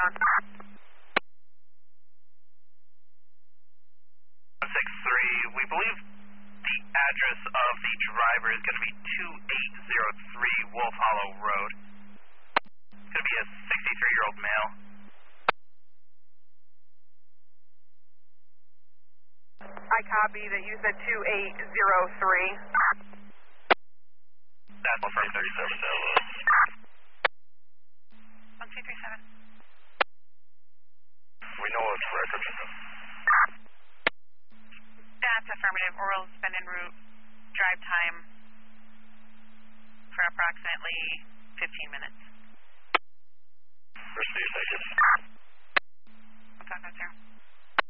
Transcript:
on. 163, we believe the address of the driver is going to be 2803 Wolf Hollow Road. It's going to be a 63-year-old male. I copy that you said 2803. That's 137. 1237. We know it's record. That's affirmative. Oral's been en route. Drive time for approximately 15 minutes. Proceed, thank you. I'll talk about there.